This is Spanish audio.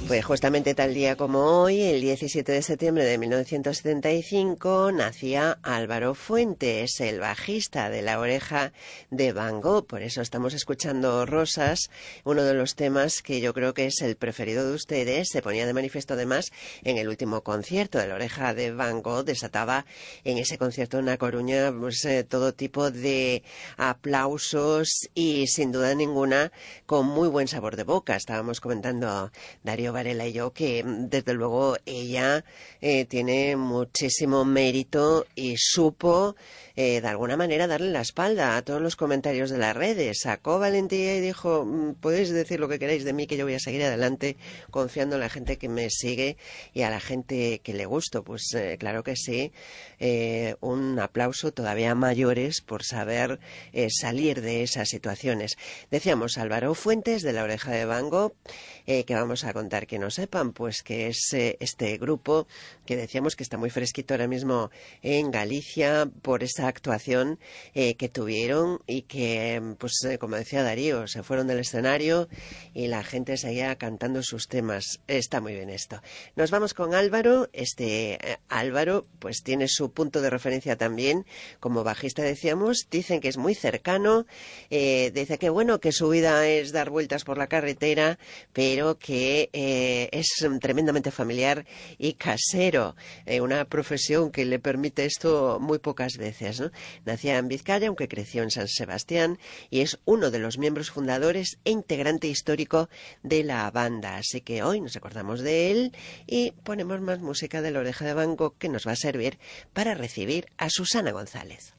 Pues justamente tal día como hoy, el 17 de septiembre de 1975, nacía Álvaro Fuentes, el bajista de La Oreja de Van Gogh. Por eso estamos escuchando Rosas, uno de los temas que yo creo que es el preferido de ustedes. Se ponía de manifiesto además en el último concierto de La Oreja de Van Gogh. Desataba en ese concierto en La Coruña pues, todo tipo de aplausos y sin duda ninguna con muy buen sabor de boca. Estábamos comentando Darío Varela y yo que desde luego ella tiene muchísimo mérito y supo de alguna manera darle la espalda a todos los comentarios de las redes. Sacó valentía y dijo, podéis decir lo que queráis de mí, que yo voy a seguir adelante confiando en la gente que me sigue y a la gente que le gusto. Pues claro que sí, un aplauso todavía mayores por saber salir de esas situaciones. Decíamos Álvaro Fuentes de La Oreja de Van Gogh, que vamos a contar que no sepan, pues que es este grupo que decíamos que está muy fresquito ahora mismo en Galicia por esa actuación que tuvieron y que, pues como decía Darío, se fueron del escenario y la gente seguía cantando sus temas. Está muy bien esto. Nos vamos con Álvaro. Álvaro pues tiene su punto de referencia también como bajista, decíamos. Dicen que es muy cercano, dice que bueno, que su vida es dar vueltas por la carretera, pero que es tremendamente familiar y casero, una profesión que le permite esto muy pocas veces, ¿no? Nacía en Vizcaya, aunque creció en San Sebastián, y es uno de los miembros fundadores e integrante histórico de la banda. Así que hoy nos acordamos de él y ponemos más música de La Oreja de Van Gogh, que nos va a servir para recibir a Susana González.